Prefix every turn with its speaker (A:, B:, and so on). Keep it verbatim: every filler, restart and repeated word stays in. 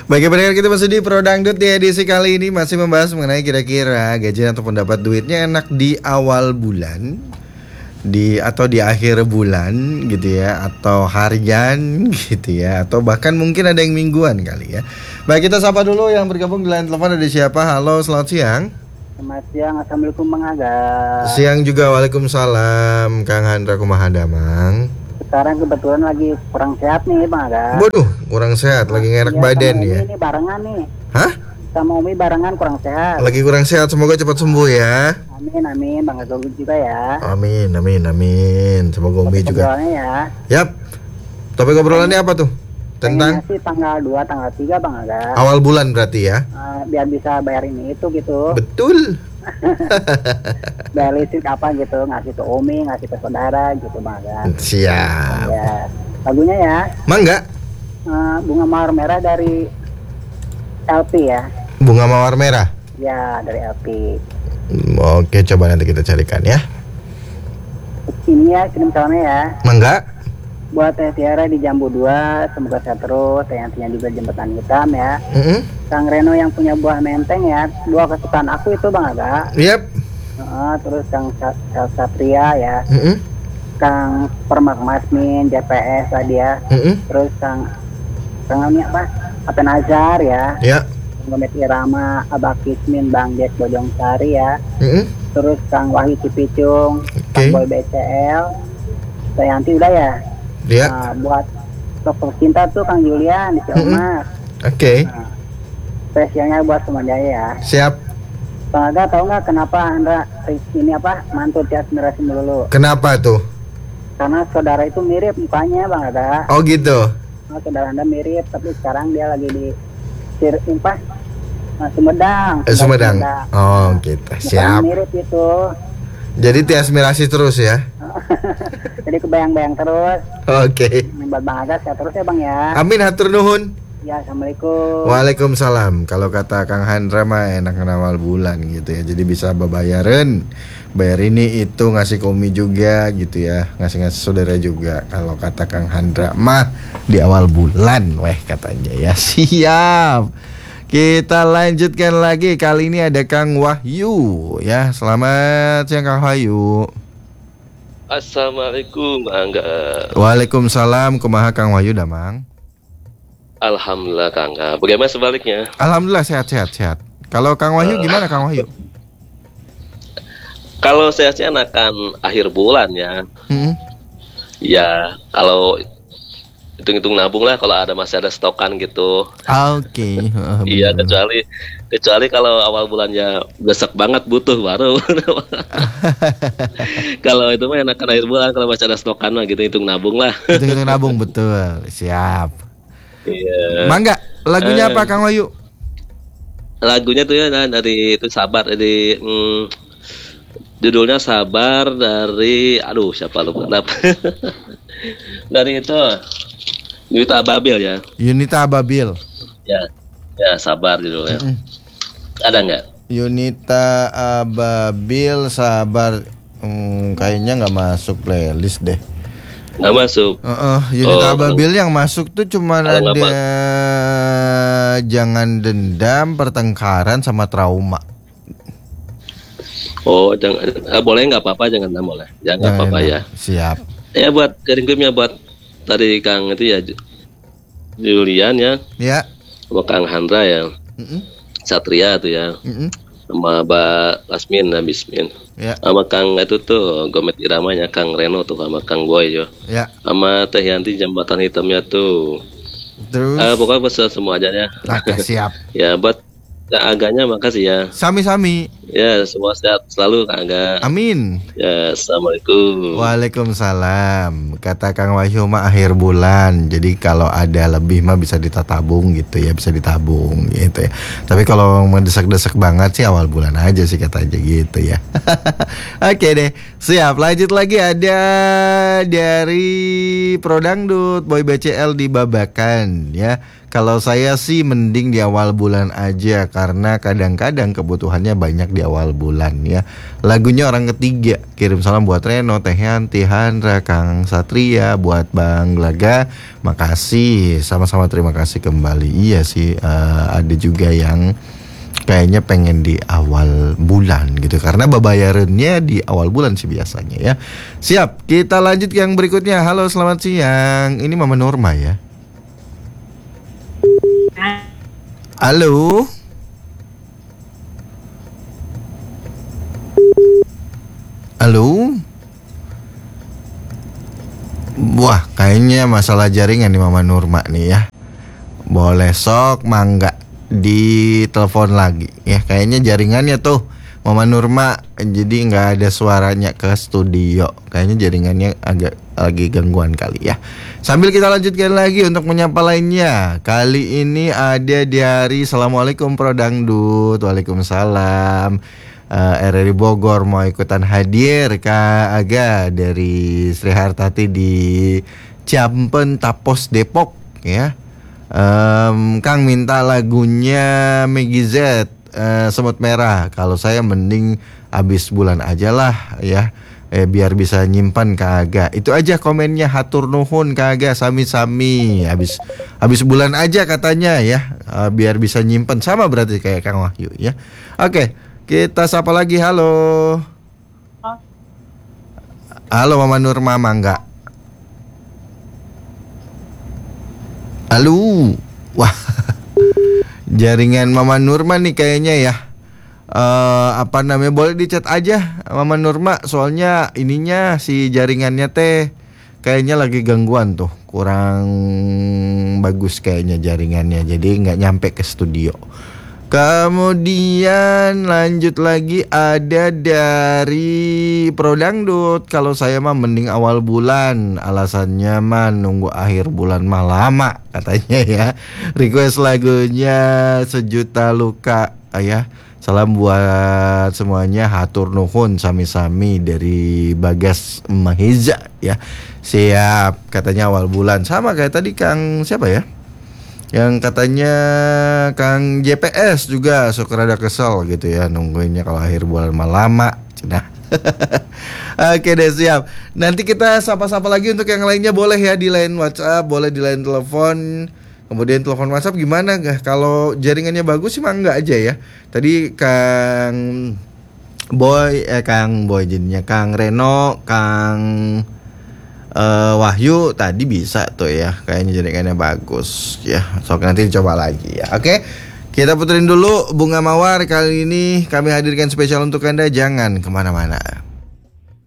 A: Bagi pendengar kita masih di Pro Dangdut di edisi kali ini masih membahas mengenai kira-kira gajian ataupun dapat duitnya enak di awal bulan di atau di akhir bulan gitu ya, atau harian gitu ya, atau bahkan mungkin ada yang mingguan kali ya. Baik, kita sapa dulu yang bergabung di line telepon. Ada siapa? Halo, selamat siang.
B: Selamat siang, assalamualaikum Bang Aga.
A: Siang juga, waalaikumsalam Kang Handra, kumaha damang.
B: Sekarang kebetulan lagi kurang sehat nih Bang Aga.
A: Waduh, kurang sehat, lagi ngerak
B: ya,
A: badan
B: sama
A: ya.
B: Umi ini barengan nih.
A: Hah?
B: Sama Umi barengan kurang sehat.
A: Lagi kurang sehat, semoga cepat sembuh ya.
B: Amin, amin, Bang Aga juga ya.
A: Amin, amin, amin. Semoga Umi juga.
B: Ya.
A: Yap. Topik obrolannya apa tuh? Tentang
B: sih tanggal dua, tanggal tiga Bang Aga.
A: Awal bulan berarti ya.
B: Uh, biar bisa bayar ini itu gitu.
A: Betul.
B: Bayar listrik apa gitu, ngasih ke Umi, ngasih ke saudara gitu Bang Aga.
A: Siap.
B: Ya. Lagunya ya.
A: Mangga.
B: Uh, bunga mawar merah dari L P ya.
A: Bunga mawar merah.
B: Ya, dari L P.
A: Oke, coba nanti kita carikan ya.
B: Ini ya, kirim salamnya ya.
A: Mangga.
B: Buat Teh Tiara di Jambu dua, semoga sehat terus. Teh Yantinya juga jembatan hitam ya.
A: Mm-hmm.
B: Kang Reno yang punya buah menteng ya, dua kesukaan aku itu Bang Aga.
A: Yep.
B: Uh, terus Kang Sal Satria ya.
A: Mm-hmm.
B: Kang Permak Masmin, J P S tadi ya.
A: Mm-hmm.
B: Terus Kang Kang ini apa? Apen Azhar ya.
A: Ya.
B: Gomet Irama, Abah Kismin, Bang Des Bojong Sari ya.
A: Mm-hmm.
B: Terus Kang Wahyu Cipicung,
A: Okay.
B: Kang Boy B C L, Teh Yanti udah ya.
A: Ya.
B: Nah, buat dokter cinta tuh Kang Julian di Ciamas.
A: Oke. Okay.
B: Nah, spesialnya buat semuanya ya.
A: Siap.
B: Bang Aga tahu nggak kenapa Anda ini apa mantu Tias Mirasi melulu?
A: Kenapa tuh?
B: Karena saudara itu mirip mukanya Bang Aga.
A: Oh gitu.
B: Nah, saudara Anda mirip, tapi sekarang dia lagi di Sir apa? Nah, Sumedang.
A: Eh, Sumedang.
B: Sumedang.
A: Oh gitu. Siap.
B: Mirip itu.
A: Jadi Tias Mirasi terus ya.
B: Jadi kebayang-bayang terus.
A: Oke.
B: Okay. Buat Bang Aga sehat terus ya Bang ya.
A: Amin, hatur nuhun.
B: Ya, assalamualaikum.
A: Waalaikumsalam. Kalau kata Kang Handra mah enak awal bulan gitu ya. Jadi bisa bayaran, bayar ini itu, ngasih komi juga gitu ya, ngasih-ngasih saudara juga. Kalau kata Kang Handra mah di awal bulan, weh katanya ya. Siap. Kita lanjutkan lagi. Kali ini ada Kang Wahyu ya. Selamat siang Kang Wahyu.
C: Assalamualaikum Angga.
A: Waalaikumsalam. Kumaha Kang Wahyu damang?
C: Alhamdulillah Kang Angga. Bagaimana sebaliknya?
A: Alhamdulillah sehat-sehat sehat. Kalau Kang Wahyu gimana Kang Wahyu?
C: Kalau saya sih akan akhir bulan ya.
A: Hmm.
C: Ya kalau hitung-hitung nabung lah kalau ada masih ada stokan gitu.
A: Oke. Okay.
C: Iya kecuali kecuali kalau awal bulannya besok banget butuh baru. Kalau itu mah enakan akhir bulan kalau masih ada stokan mah gitu hitung nabung lah.
A: Hitung-hitung nabung betul. Siap.
C: Iya.
A: Mangga, lagunya
C: eh,
A: apa Kang Wahyu?
C: Lagunya tuh ya dari itu Sabar dari hmm, judulnya Sabar dari aduh siapa lupa. Dari itu Yunita Ababil ya.
A: Yunita Ababil.
C: Ya, ya Sabar judulnya.
A: Mm-mm.
C: Ada nggak?
A: Yunita Ababil Sabar. Hmm, kayaknya nggak masuk playlist deh.
C: Nggak masuk.
A: Uh-uh, Yunita
C: Oh,
A: Ababil yang masuk tuh cuma
C: kalau nggak
A: ada Jangan Dendam, Pertengkaran, sama Trauma.
C: Oh, jangan ah, boleh nggak apa-apa, jangan nggak boleh. Jangan nggak apa-apa ya.
A: Siap.
C: Ya buat kirim-kirimnya buat tadi Kang itu ya Julian ya,
A: Ya.
C: sama Kang Handra ya,
A: Mm-mm.
C: Satria tuh ya,
A: Mm-mm.
C: sama Mbak Lasmin, Bismin,
A: Ya.
C: sama Kang itu tuh Gomet Iramanya, Kang Reno tuh sama Kang Boy yo,
A: Ya.
C: sama Teh Yanti jembatan hitamnya tuh.
A: Terus.
C: Ah, pokoknya besar semua aja ya.
A: Oke, siap.
C: Ya buat Kang Aganya makasih ya.
A: Sami-sami.
C: Ya semua sehat selalu Kang Aga.
A: Amin.
C: Ya assalamualaikum.
A: Waalaikumsalam. Kata Kang Wahyu mah akhir bulan. Jadi kalau ada lebih mah bisa ditabung gitu ya, bisa ditabung gitu ya. Tapi kalau mendesak-desak banget sih awal bulan aja sih katanya gitu ya. Oke deh. Siap. Lanjut lagi ada dari Pro Dangdut Boy B C L di Babakan ya. Kalau saya sih mending di awal bulan aja karena kadang-kadang kebutuhannya banyak di awal bulan ya. Lagunya orang ketiga, kirim salam buat Reno, Teh Yanti, Handra, Kang Satria, buat Bang Laga. Makasih, sama-sama terima kasih kembali. Iya sih, uh, ada juga yang kayaknya pengen di awal bulan gitu, karena babayarannya di awal bulan sih biasanya ya. Siap, kita lanjut yang berikutnya. Halo, selamat siang. Ini Mama Norma ya. Halo. Halo. Wah, kayaknya masalah jaringan nih Mama Norma nih ya. Boleh sok mangga di telepon lagi ya, kayaknya jaringannya tuh Mama Nurma jadi nggak ada suaranya ke studio, kayaknya jaringannya agak lagi gangguan kali ya. Sambil kita lanjutkan lagi untuk menyapa lainnya. Kali ini ada dari Assalamualaikum Pro Dangdut. Waalaikumsalam. uh, R R I Bogor mau ikutan hadir Kak Aga dari Sri Hartati di Ciampen Tapos Depok ya. Um, Kang minta lagunya Meggy Z, uh, Semut Merah. Kalau saya mending abis bulan aja lah ya, eh, biar bisa nyimpan Kak Aga. Itu aja komennya, hatur nuhun Kak Aga, sami-sami. Abis abis bulan aja katanya ya, uh, biar bisa nyimpan. Sama berarti kayak Kang Wahyu ya. Oke, kita sapa lagi. Halo. Halo Mama Nurma, mangga. Halo, wah, jaringan Mama Nurma nih kayaknya ya. Uh, apa namanya? Boleh dicat aja Mama Nurma, soalnya ininya si jaringannya teh kayaknya lagi gangguan tuh, kurang bagus kayaknya jaringannya, jadi nggak nyampe ke studio. Kemudian lanjut lagi ada dari Pro Dangdut. Kalau saya mah mending awal bulan, alasannya mah nunggu akhir bulan mah lama katanya ya. Request lagunya Sejuta Luka ya. Salam buat semuanya, hatur nuhun sami-sami dari Bagas Mahiza ya. Siap, katanya awal bulan. Sama kayak tadi Kang siapa ya? Yang katanya Kang J P S juga suka rada kesel gitu ya, nungguinnya kalau akhir bulan mah lama. Nah. Oke deh, siap. Nanti kita sapa-sapa lagi untuk yang lainnya, boleh ya di line WhatsApp, boleh di line telepon. Kemudian telepon WhatsApp gimana gak? Kalau jaringannya bagus sih mah enggak aja ya. Tadi Kang Boy eh Kang Boy jadinya Kang Reno, Kang Uh, Wahyu tadi bisa tuh ya, kayaknya jaringannya bagus ya. So nanti coba lagi ya. Oke, kita puterin dulu Bunga Mawar. Kali ini kami hadirkan spesial untuk Anda, jangan kemana-mana.